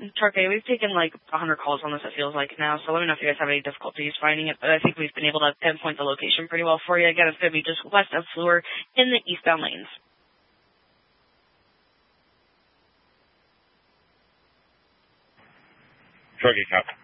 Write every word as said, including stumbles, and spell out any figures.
Tarkay, we've taken like one hundred calls on this, it feels like now, so let me know if you guys have any difficulties finding it, but I think we've been able to pinpoint the location pretty well for you. Again, it's going to be just west of Fleur in the eastbound lanes. Tarkay, copy.